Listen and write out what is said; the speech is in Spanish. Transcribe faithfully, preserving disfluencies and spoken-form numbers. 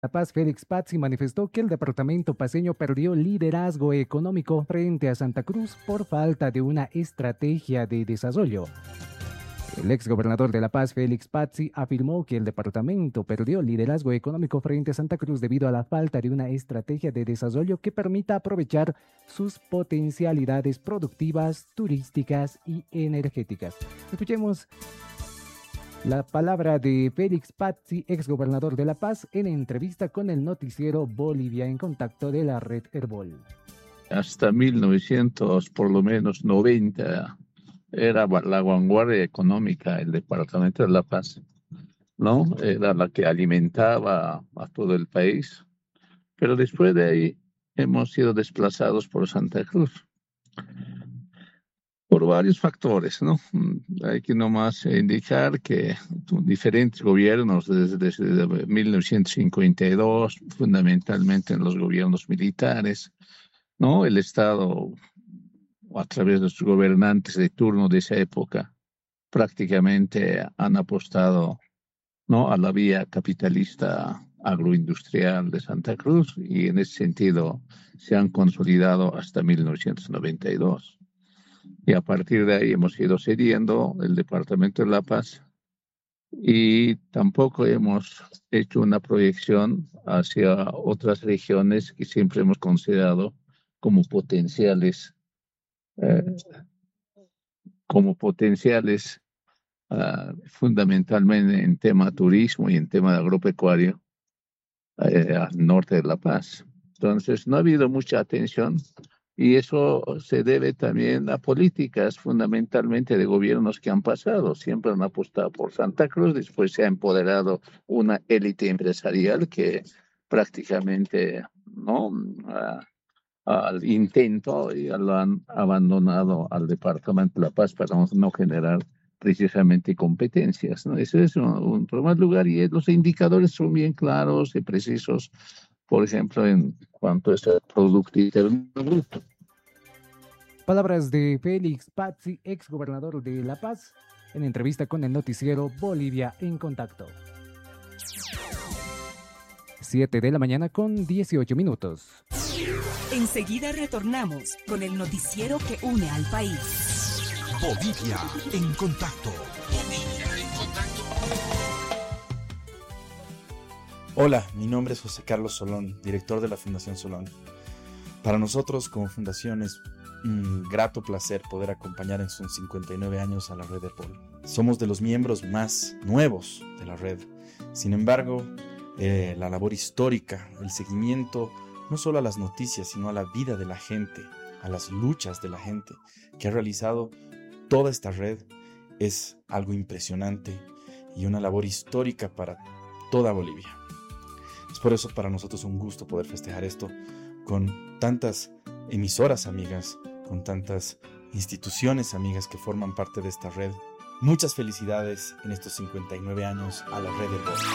La Paz, Félix Pazzi, manifestó que el departamento paceño perdió liderazgo económico frente a Santa Cruz por falta de una estrategia de desarrollo. El exgobernador de La Paz, Félix Pazzi, afirmó que el departamento perdió liderazgo económico frente a Santa Cruz debido a la falta de una estrategia de desarrollo que permita aprovechar sus potencialidades productivas, turísticas y energéticas. Escuchemos la palabra de Félix Pazzi, exgobernador de La Paz, en entrevista con el noticiero Bolivia en Contacto de la red Herbol. Hasta mil novecientos, por lo menos noventa, era la vanguardia económica el departamento de La Paz, ¿no? Era la que alimentaba a todo el país. Pero después de ahí hemos sido desplazados por Santa Cruz, por varios factores, ¿no? Hay que nomás indicar que diferentes gobiernos desde, desde mil novecientos cincuenta y dos, fundamentalmente en los gobiernos militares, ¿no? El Estado, a través de sus gobernantes de turno de esa época, prácticamente han apostado, ¿no?, a la vía capitalista agroindustrial de Santa Cruz, y en ese sentido se han consolidado hasta mil novecientos noventa y dos. Y a partir de ahí hemos ido cediendo el departamento de La Paz y tampoco hemos hecho una proyección hacia otras regiones que siempre hemos considerado como potenciales, eh, como potenciales uh, fundamentalmente en tema turismo y en tema agropecuario, eh, al norte de La Paz. Entonces no ha habido mucha atención, y eso se debe también a políticas fundamentalmente de gobiernos que han pasado. Siempre han apostado por Santa Cruz, después se ha empoderado una élite empresarial que prácticamente, ¿no?, Uh, al intento, y lo han abandonado al departamento de La Paz para no generar precisamente competencias, ¿no? Eso es un, un primer lugar, y los indicadores son bien claros y precisos, por ejemplo, en cuanto a ese Producto Interno Bruto. Palabras de Félix Pazzi, exgobernador de La Paz, en entrevista con el noticiero Bolivia en Contacto. siete de la mañana con dieciocho minutos. Enseguida retornamos con el noticiero que une al país. Bolivia en Contacto. Bolivia en Contacto. Hola, mi nombre es José Carlos Solón, director de la Fundación Solón. Para nosotros, como fundación, es un grato placer poder acompañar en sus cincuenta y nueve años a la red Herbol. Somos de los miembros más nuevos de la red. Sin embargo, eh, la labor histórica, el seguimiento no solo a las noticias, sino a la vida de la gente, a las luchas de la gente que ha realizado toda esta red, es algo impresionante y una labor histórica para toda Bolivia. Es por eso para nosotros un gusto poder festejar esto con tantas emisoras amigas, con tantas instituciones amigas que forman parte de esta red. Muchas felicidades en estos cincuenta y nueve años a la red de Herbol.